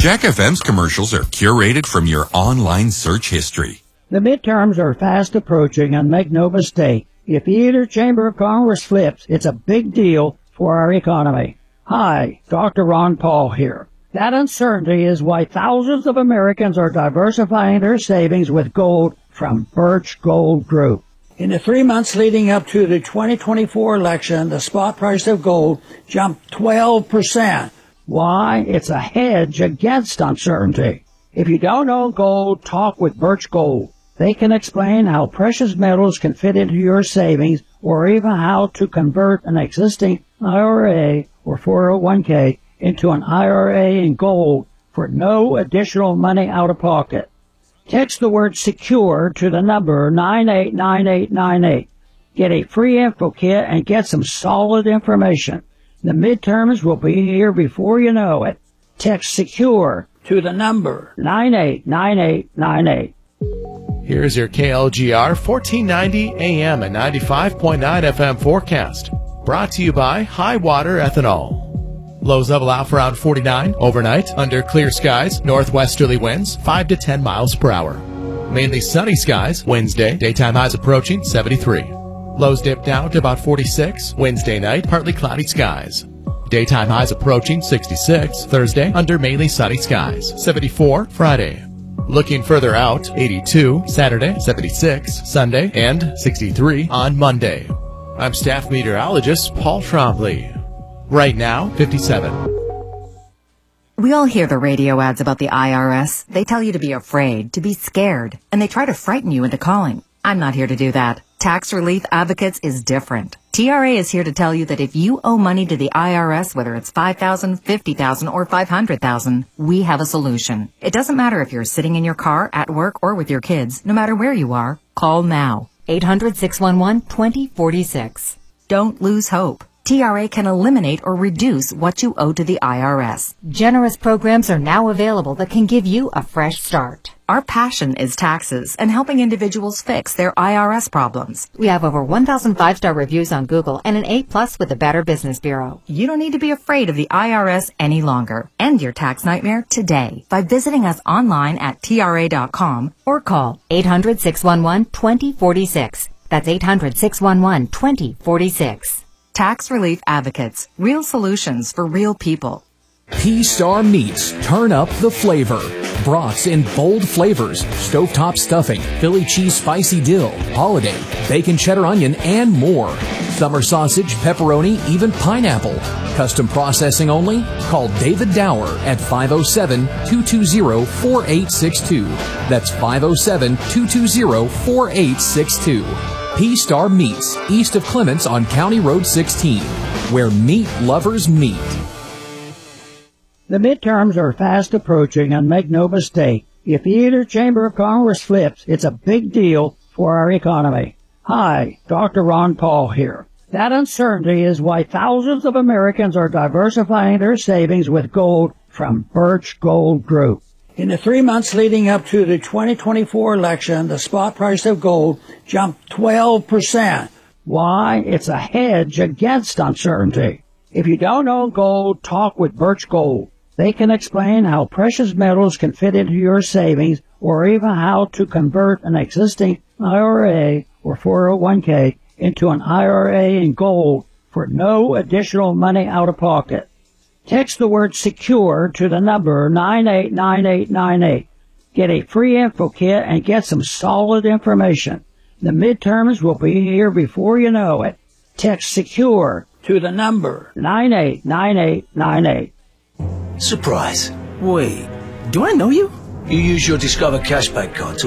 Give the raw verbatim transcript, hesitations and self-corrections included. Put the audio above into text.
Jack F M's commercials are curated from your online search history. The midterms are fast approaching, and make no mistake, if either chamber of Congress flips, it's a big deal for our economy. Hi, Doctor Ron Paul here. That uncertainty is why thousands of Americans are diversifying their savings with gold from Birch Gold Group. In the three months leading up to the twenty twenty-four election, the spot price of gold jumped twelve percent. Why? It's a hedge against uncertainty. If you don't own gold, talk with Birch Gold. They can explain how precious metals can fit into your savings, or even how to convert an existing I R A or four oh one k into an I R A in gold for no additional money out of pocket. Text the word SECURE to the number nine eight nine eight nine eight. Get a free info kit and get some solid information. The midterms will be here before you know it. Text SECURE to the number nine eight nine eight nine eight. Here's your K L G R fourteen ninety A M and ninety-five point nine F M forecast. Brought to you by Highwater Ethanol. Lows level out for around forty-nine. Overnight, under clear skies, northwesterly winds five to ten miles per hour. Mainly sunny skies. Wednesday, daytime highs approaching seventy-three. Lows dip down to about forty-six. Wednesday night, partly cloudy skies. Daytime highs approaching sixty-six. Thursday, under mainly sunny skies. seventy-four Friday. Looking further out, eighty-two Saturday, seventy-six Sunday, and sixty-three on Monday. I'm staff meteorologist Paul Trombley. Right now, fifty-seven. We all hear the radio ads about the I R S. They tell you to be afraid, to be scared, and they try to frighten you into calling. I'm not here to do that. Tax Relief Advocates is different. T R A is here to tell you that if you owe money to the I R S, whether it's five thousand dollars, fifty thousand dollars, or five hundred thousand dollars, we have a solution. It doesn't matter if you're sitting in your car, at work, or with your kids. No matter where you are, call now. eight hundred, six one one, two zero four six. Don't lose hope. T R A can eliminate or reduce what you owe to the I R S. Generous programs are now available that can give you a fresh start. Our passion is taxes and helping individuals fix their I R S problems. We have over one thousand five-star reviews on Google and an A plus with the Better Business Bureau. You don't need to be afraid of the I R S any longer. End your tax nightmare today by visiting us online at T R A dot com or call eight hundred, six one one, two zero four six. That's eight hundred, six one one, two zero four six. Tax Relief Advocates. Real solutions for real people. P-Star Meats. Turn up the flavor. Brats in bold flavors. Stovetop stuffing. Philly cheese spicy dill. Holiday. Bacon cheddar onion and more. Summer sausage, pepperoni, even pineapple. Custom processing only? Call David Dower at five oh seven, two two zero, four eight six two. That's five oh seven, two two zero, four eight six two. P-Star Meats, east of Clements on County Road sixteen, where meat lovers meet. The midterms are fast approaching, and make no mistake, if either chamber of Congress flips, it's a big deal for our economy. Hi, Doctor Ron Paul here. That uncertainty is why thousands of Americans are diversifying their savings with gold from Birch Gold Group. In the three months leading up to the twenty twenty-four election, the spot price of gold jumped twelve percent. Why? It's a hedge against uncertainty. If you don't own gold, talk with Birch Gold. They can explain how precious metals can fit into your savings, or even how to convert an existing I R A or four oh one k into an I R A in gold for no additional money out of pocket. Text the word SECURE to the number nine eight nine eight nine eight. Get a free info kit and get some solid information. The midterms will be here before you know it. Text SECURE to the number nine eight nine eight nine eight. Surprise. Wait, do I know you? You use your Discover Cashback card to